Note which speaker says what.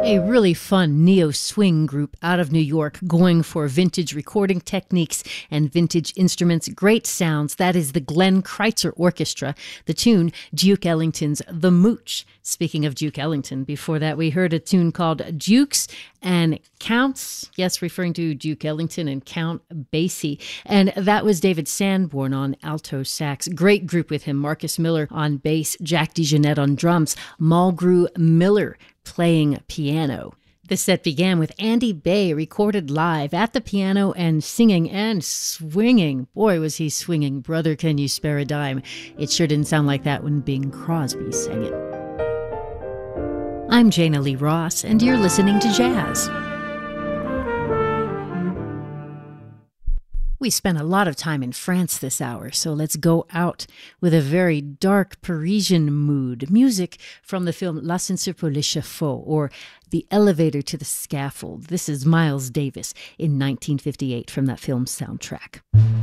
Speaker 1: A really fun neo-swing group out of New York going for vintage recording techniques and vintage instruments. Great sounds. That is the Glenn Kreitzer Orchestra. The tune, Duke Ellington's The Mooch. Speaking of Duke Ellington, before that we heard a tune called Dukes and Counts. Yes, referring to Duke Ellington and Count Basie. And that was David Sanborn on alto sax. Great group with him. Marcus Miller on bass, Jack DeJohnette on drums, Mulgrew Miller playing piano. The set began with Andy Bay recorded live at the piano and singing and swinging. Boy, was he swinging. Brother, Can You Spare a Dime? It sure didn't sound like that when Bing Crosby sang it. I'm Jana Lee Ross, and you're listening to Jazz. We spent a lot of time in France this hour, so let's go out with a very dark Parisian mood. Music from the film L'Ascenseur pour l'échafaud, or The Elevator to the Scaffold. This is Miles Davis in 1958 from that film's soundtrack.